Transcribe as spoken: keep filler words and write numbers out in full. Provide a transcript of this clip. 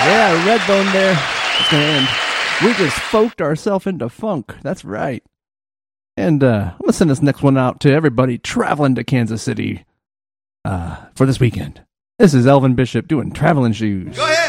Yeah, Redbone there. It's going to end. We just folked ourselves into funk. That's right. And uh, I'm going to send this next one out to everybody traveling to Kansas City uh, for this weekend. This is Elvin Bishop doing Traveling Shoes. Go ahead.